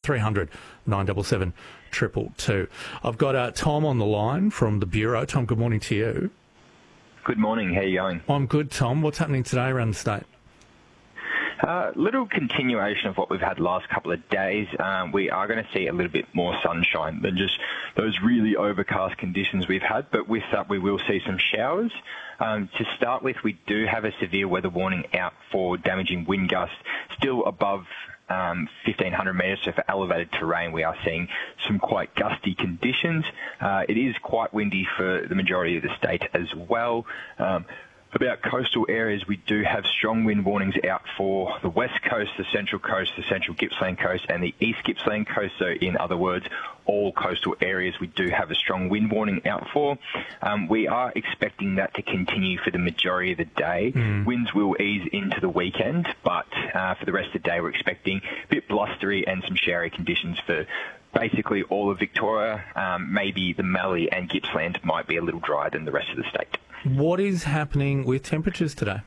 1300 977 222. I've got Tom on the line from the Bureau. Tom, good morning to you. Good morning. How are you going? I'm good, Tom. What's happening today around the state? Little continuation of what we've had the last couple of days. We are going to see a little bit more sunshine than just those really overcast conditions we've had, but with that we will see some showers. To start with, we do have a severe weather warning out for damaging wind gusts, still above 1,500 metres, so for elevated terrain we are seeing some quite gusty conditions. It is quite windy for the majority of the state as well. About coastal areas, we do have strong wind warnings out for the west coast, the central Gippsland coast and the east Gippsland coast. So in other words, all coastal areas we do have a strong wind warning out for. We are expecting that to continue for the majority of the day. Winds will ease into the weekend, but for the rest of the day we're expecting a bit blustery and some showery conditions for basically all of Victoria. Maybe the Mallee and Gippsland might be a little drier than the rest of the state. What is happening with temperatures today?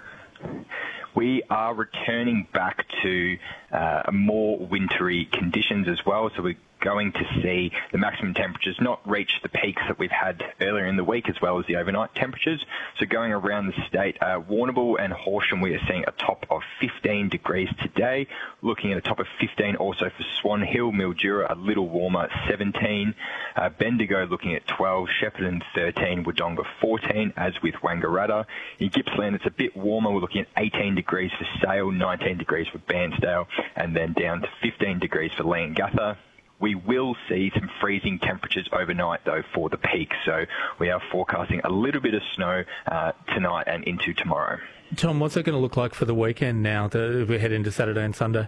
We are returning back to more wintry conditions as well, so we're going to see the maximum temperatures not reach the peaks that we've had earlier in the week, as well as the overnight temperatures. So going around the state, Warrnambool and Horsham, we are seeing a top of 15 degrees today. Looking at a top of 15 also for Swan Hill, Mildura a little warmer, 17. Bendigo looking at 12, Shepparton 13, Wodonga 14, as with Wangaratta. In Gippsland, it's a bit warmer. We're looking at 18 degrees for Sale, 19 degrees for Bairnsdale, and then down to 15 degrees for Leongatha. We will see some freezing temperatures overnight, though, for the peak. So we are forecasting a little bit of snow tonight and into tomorrow. Tom, what's it going to look like for the weekend now that we head into Saturday and Sunday?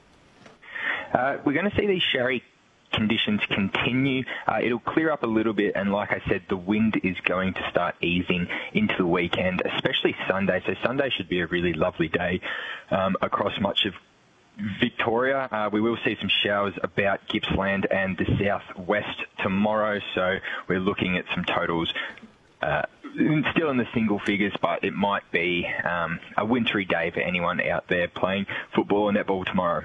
We're going to see these showery conditions continue. It'll clear up a little bit, and like I said, the wind is going to start easing into the weekend, especially Sunday. So Sunday should be a really lovely day across much of Victoria. We will see some showers about Gippsland and the southwest tomorrow, so we're looking at some totals still in the single figures, but it might be a wintry day for anyone out there playing football or netball tomorrow.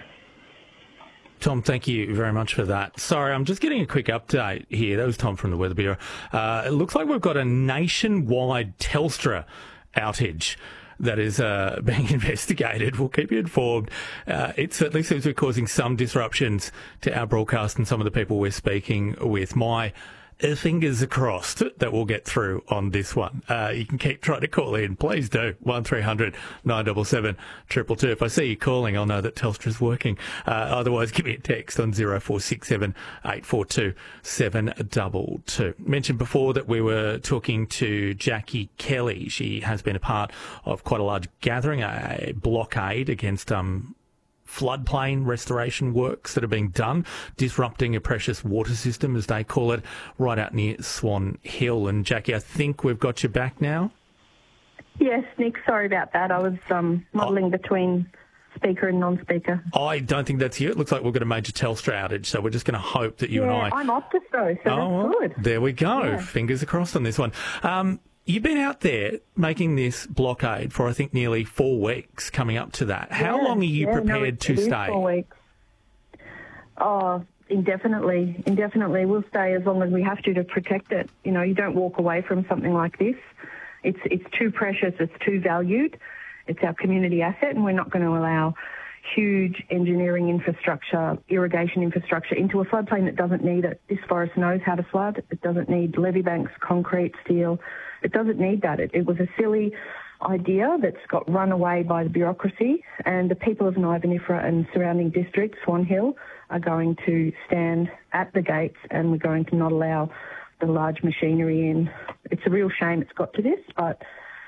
Tom, thank you very much for that. Sorry, I'm just getting a quick update here. That was Tom from the Weather Bureau. It looks like we've got a nationwide Telstra outage that is being investigated. We'll keep you informed. It certainly seems to be causing some disruptions to our broadcast and some of the people we're speaking with. My fingers are crossed that we'll get through on this one. You can keep trying to call in. Please do. 1300 977 222. If I see you calling, I'll know that Telstra's working. Otherwise, give me a text on 0467 842 722. Mentioned before that we were talking to Jackie Kelly. She has been a part of quite a large gathering, a blockade against floodplain restoration works that are being done, disrupting a precious water system, as they call it, right out near Swan Hill. And Jackie, I think we've got you back now. Yes, Nick, sorry about that. I was modelling between speaker and non-speaker. I don't think that's you. It looks like we've got a major Telstra outage, so we're just going to hope that you and I... I'm Optus though, so that's good. There we go. Yeah. Fingers crossed on this one. You've been out there making this blockade for, I think, nearly 4 weeks coming up to that. How long are you prepared to stay? 4 weeks. Oh, indefinitely. Indefinitely. We'll stay as long as we have to protect it. You know, you don't walk away from something like this. It's too precious. It's too valued. It's our community asset, and we're not going to allow huge engineering infrastructure, irrigation infrastructure into a floodplain that doesn't need it. This forest knows how to flood. It doesn't need levee banks, concrete, steel. It doesn't need that. It was a silly idea that's got run away by the bureaucracy, and the people of Nivenifera and surrounding districts, Swan Hill, are going to stand at the gates, and we're going to not allow the large machinery in. It's a real shame it's got to this, but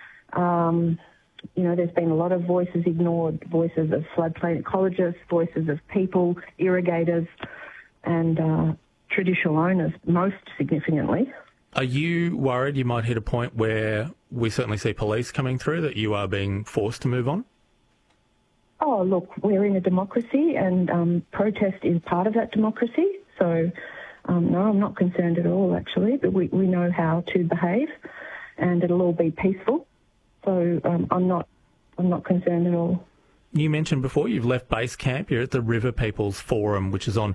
you know, there's been a lot of voices ignored, voices of floodplain ecologists, voices of people, irrigators, and traditional owners, most significantly. Are you worried you might hit a point where we certainly see police coming through, that you are being forced to move on? Oh, look, we're in a democracy, and protest is part of that democracy. So, no, I'm not concerned at all, actually. But we know how to behave, and it'll all be peaceful. So I'm not concerned at all. You mentioned before you've left base camp. You're at the River People's Forum, which is on